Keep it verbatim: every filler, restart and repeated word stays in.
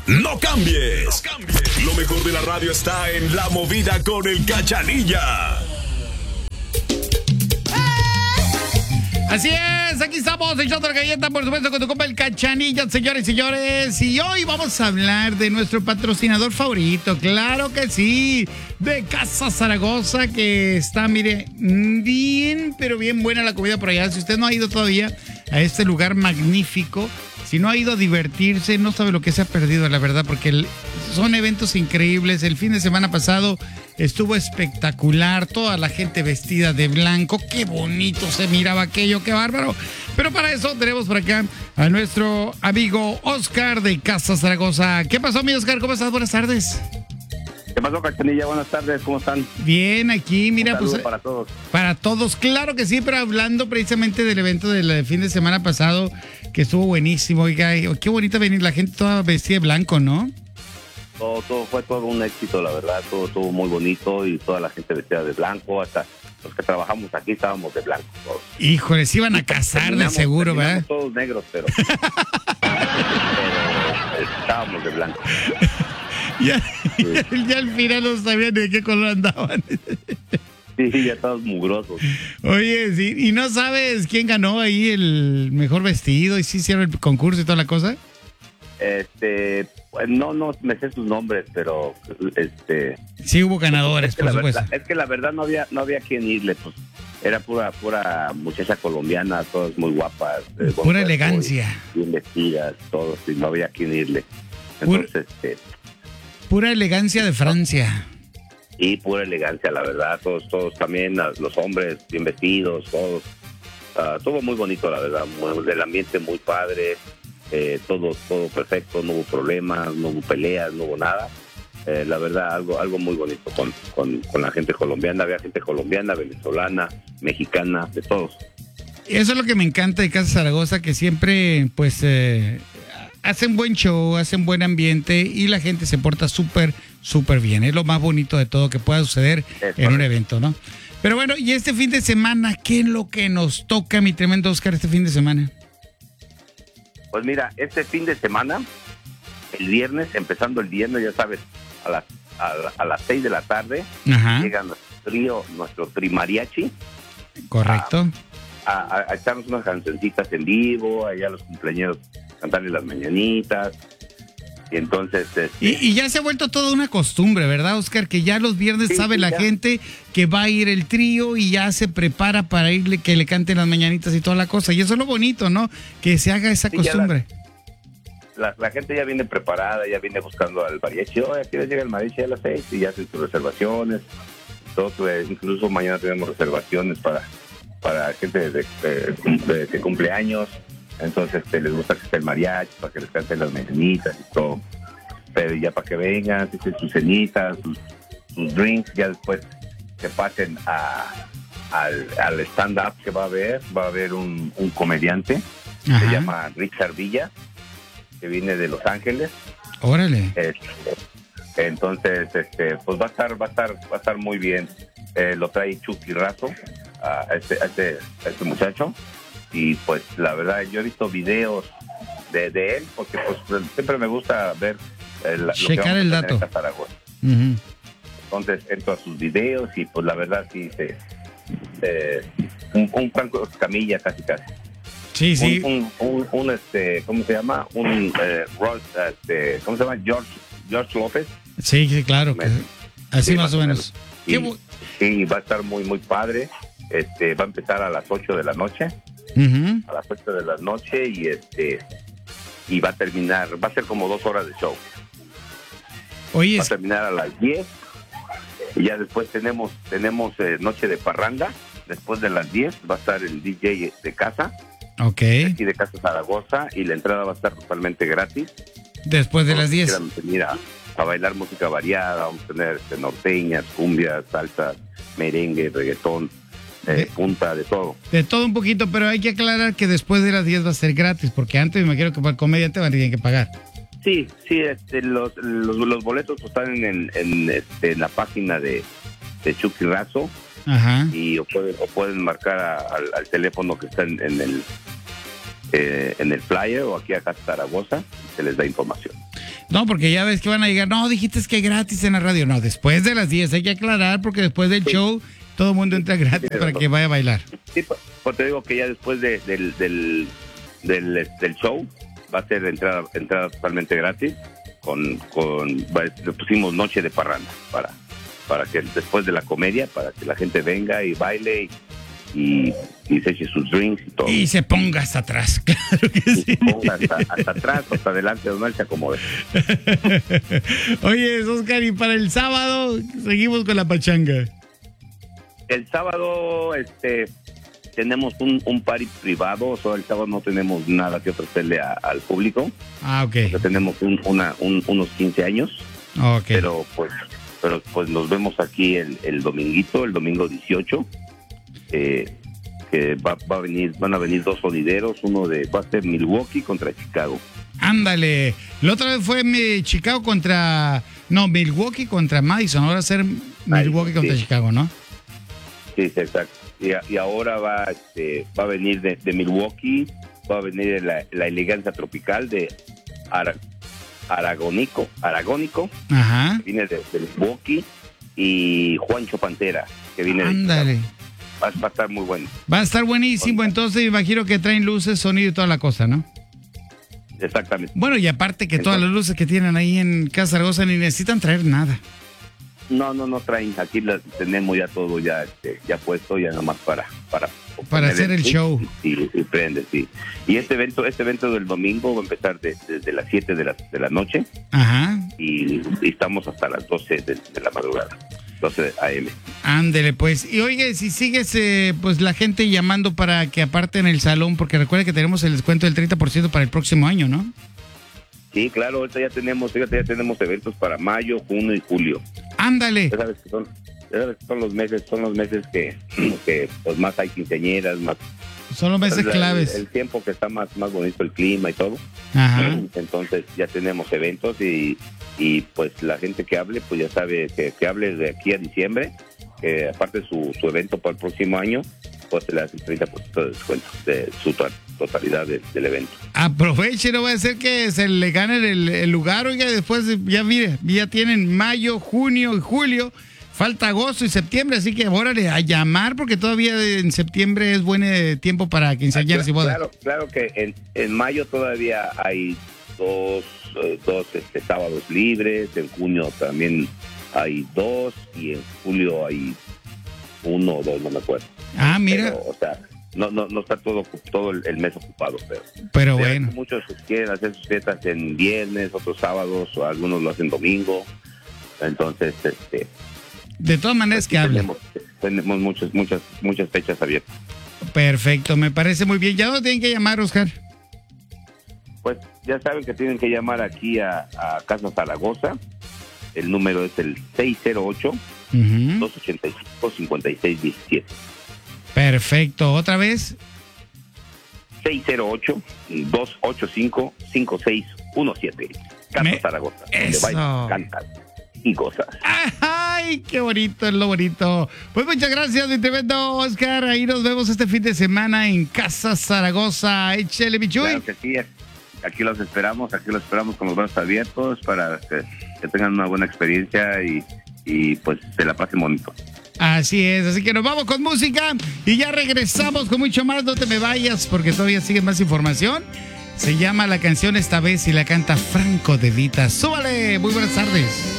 No cambies. No cambies. Lo mejor de la radio está en La Movida con el Cachanilla. Así es, aquí estamos, el show de la galleta, por supuesto, con tu compa el Cachanilla, señores y señores. Y hoy vamos a hablar de nuestro patrocinador favorito, claro que sí, de Casa Zaragoza, que está, mire, bien, pero bien buena la comida por allá. Si usted no ha ido todavía a este lugar magnífico, si no ha ido a divertirse, no sabe lo que se ha perdido, la verdad, porque el, son eventos increíbles. El fin de semana pasado estuvo espectacular, toda la gente vestida de blanco, qué bonito se miraba aquello, qué bárbaro. Pero para eso tenemos por acá a nuestro amigo Oscar de Casa Zaragoza. ¿Qué pasó, mi Oscar? ¿Cómo estás? Buenas tardes. ¿Qué pasó, Cachanilla? Buenas tardes, ¿cómo están? Bien, aquí, mira, Un pues... para todos. Para todos, claro que sí, pero hablando precisamente del evento del fin de semana pasado, que estuvo buenísimo, oiga, qué bonita venir la gente toda vestida de blanco, ¿no? Todo, todo fue todo un éxito, la verdad, todo estuvo muy bonito y toda la gente vestida de blanco, hasta los que trabajamos aquí estábamos de blanco todos. Híjole, se iban a casar de seguro, ¿verdad? Todos negros, pero, pero estábamos de blanco. Ya, sí. ya al final no sabían de qué color andaban. Sí, ya todos mugrosos. Oye, sí, ¿y no sabes quién ganó ahí el mejor vestido y sí hicieron el concurso y toda la cosa? Este, pues no, no me sé sus nombres, pero este... Sí hubo ganadores, es que por la supuesto. Verdad, es que la verdad no había, no había quien irle, pues era pura, pura muchacha colombiana, todas muy guapas. Eh, pura elegancia. Bien vestidas, todos, y no había quien irle. Entonces, pura, este... Pura elegancia de Francia. Y pura elegancia, la verdad, todos, todos también, los hombres bien vestidos, todos. Uh, todo muy bonito, la verdad, muy, el ambiente muy padre, eh, todo, todo perfecto, no hubo problemas, no hubo peleas, no hubo nada. Eh, la verdad, algo, algo muy bonito con, con, con la gente colombiana, había gente colombiana, venezolana, mexicana, de todos. Eso es lo que me encanta de Casa Zaragoza, que siempre, pues, eh, hacen buen show, hacen buen ambiente y la gente se porta súper, súper bien. Es lo más bonito de todo que pueda suceder es en un evento, ¿no? Pero bueno, y este fin de semana, ¿qué es lo que nos toca, mi tremendo Oscar, este fin de semana? Pues mira, este fin de semana, el viernes, empezando el viernes, ya sabes, a las, a, a las seis de la tarde, Ajá. llega nuestro trío, nuestro trimariachi. Correcto. A, a, a echarnos unas cancioncitas en vivo, allá a los cumpleaños cantarle las mañanitas. Y entonces... Este, y, y ya se ha vuelto toda una costumbre, ¿verdad, Oscar? Que ya los viernes sí, sabe sí, la ya. gente que va a ir el trío y ya se prepara para irle, que le canten las mañanitas y toda la cosa. Y eso es lo bonito, ¿no? Que se haga esa sí, costumbre. La, la, la gente ya viene preparada, ya viene buscando al mariachi. Oye, aquí llega el mariachi a las seis y ya hacen sus reservaciones. Todo, pues, incluso mañana tenemos reservaciones para, para gente de, de, de, de cumpleaños. Entonces este, les gusta que esté el mariachi para que les canten las mañanitas y todo, pero ya para que vengan, sus cenitas, sus, sus drinks, ya después se pasen a, al, al stand-up que va a haber, va a haber un, un comediante. Ajá. Se llama Richard Villa, que viene de Los Ángeles. Órale. Este, entonces, este, pues va a estar, va a estar, va a estar muy bien. Eh, lo trae Chucky Razo, a este, a este, a este muchacho. Y pues la verdad yo he visto videos de, de él porque pues siempre me gusta ver el, checar el dato. Uh-huh. Entonces entro a sus videos y pues la verdad sí se, eh, un, un Franco Camilla casi casi. Sí, sí. Un, un, un, un este, ¿cómo se llama? Un eh, Ross, este, ¿cómo se llama? George, George López. Sí, sí, claro. Que, así sí, más o menos. menos. Y, sí, va a estar muy, muy padre. Este, va a empezar a las ocho de la noche. Uh-huh. A las ocho de la noche y este y va a terminar, va a ser como dos horas de show. Oye, va a terminar a las diez y ya después tenemos tenemos eh, noche de parranda. Después de las diez va a estar el D J de casa. Ok. De aquí de Casa Zaragoza y la entrada va a estar totalmente gratis. Después de las diez. Venir a, a bailar música variada, vamos a tener este, norteñas, cumbias, salsas, merengue, reggaetón. Eh, de, punta, de todo. De todo un poquito, pero hay que aclarar que después de las diez va a ser gratis, porque antes me imagino que para el comediante van a tener que pagar. Sí, sí, este, los, los, los boletos están en, en, este, en la página de, de Chucky Razo. Ajá. Y o pueden, o pueden marcar a, al, al teléfono que está en, en el eh, en el flyer o aquí acá en Zaragoza, se les da información. No, porque ya ves que van a llegar, no, dijiste que es gratis en la radio. No, después de las diez, hay que aclarar, porque después del sí. show todo el mundo entra gratis sí, para razón. Que vaya a bailar. Sí, pues, pues te digo que ya después de, del, del, del, del show va a ser entrada, entrada totalmente gratis. Con, con le pusimos noche de parranda para, para que después de la comedia, para que la gente venga y baile y, y, y se eche sus drinks y todo. Y se ponga hasta atrás, claro que y sí. Se ponga hasta, hasta atrás, hasta adelante, donde él se acomode. Oye, Oscar, y para el sábado seguimos con la pachanga. El sábado, este, tenemos un, un party privado, o sea, el sábado no tenemos nada que ofrecerle a, al público. Ah, ok. O sea, tenemos un, una, un, unos quince años. Ok. Pero pues, pero pues nos vemos aquí el, el dominguito, el domingo dieciocho. Eh, que va, va a venir, van a venir dos sonideros, uno de, va a ser Milwaukee contra Chicago. Ándale, la otra vez fue mi Chicago contra, no, Milwaukee contra Madison, ahora va a ser Milwaukee Ay, contra sí. Chicago, ¿no? Sí, sí, exacto. Y, y ahora va, este, va a venir de, de Milwaukee, va a venir la, la elegancia tropical de Ara, Aragónico, Aragónico, Ajá. que viene de, de Milwaukee, y Juancho Pantera, que viene Ándale. de Chicago. Va, va a estar muy bueno. Va a estar buenísimo, entonces me imagino que traen luces, sonido y toda la cosa, ¿no? Exactamente. Bueno, y aparte que entonces, todas las luces que tienen ahí en Casa Zaragoza ni necesitan traer nada. No, no, no traen. Aquí la, tenemos ya todo ya este, ya puesto, ya nada más para para para hacer el, el show. Y, y, y prende, sí. Y este evento, este evento del domingo va a empezar de, desde las siete de la, de la noche. Ajá. Y, y estamos hasta las doce de, de la madrugada. doce a eme. Ándele, pues. Y oye, si sigues, eh, pues la gente llamando para que aparten el salón, porque recuerda que tenemos el descuento del treinta por ciento para el próximo año, ¿no? Sí, claro, ahorita ya tenemos, fíjate, ya tenemos eventos para mayo, junio y julio. Ándale. Ya sabes que son, ya sabes que son los meses, son los meses que, que pues más hay quinceañeras, más. Son los meses el, claves. El, el tiempo que está más, más bonito el clima y todo. Ajá. Entonces ya tenemos eventos y, y pues la gente que hable, pues ya sabe que, que hable de aquí a diciembre, que aparte su, su evento para el próximo año, pues se le hace el treinta por ciento de descuento de su totalidad de, del evento. Aproveche, no va a ser que se le gane el, el lugar, oiga, después ya mire, ya tienen mayo, junio y julio. Falta agosto y septiembre, así que órale a llamar porque todavía en septiembre es buen eh, tiempo para quinceañeras ah, y bodas. Claro, claro que en, en mayo todavía hay dos, eh, dos este, sábados libres, en junio también hay dos y en julio hay uno o dos, no me acuerdo. Ah, mira. Pero, o sea, no, no, no está todo, todo el, el mes ocupado, pero. Pero bueno. Muchos quieren hacer sus fiestas en viernes, otros sábados, o algunos lo hacen domingo. Entonces, este. De todas maneras que hable. Tenemos, tenemos muchas, muchas, muchas fechas abiertas. Perfecto, me parece muy bien. ¿Ya dónde tienen que llamar, Oscar? Pues ya saben que tienen que llamar aquí a, a Casa Zaragoza. El número es el seis cero ocho, dos ocho cinco, cinco seis uno siete. Perfecto, ¿otra vez? seis cero ocho, dos ocho cinco, cinco seis uno siete. Casa me... Zaragoza. Eso. Donde bailas, cantas y gozas. ¡Ay, qué bonito, es lo bonito! Pues muchas gracias, mi tremendo Oscar. Ahí nos vemos este fin de semana en Casa Zaragoza. Échale, Michuy. Claro que sí, aquí los esperamos, aquí los esperamos con los brazos abiertos para que, que tengan una buena experiencia y, y pues se la pasen bonito. Así es, así que nos vamos con música y ya regresamos con mucho más. No te me vayas porque todavía sigue más información. Se llama la canción esta vez y la canta Franco De Vita. ¡Súbale! Muy buenas tardes.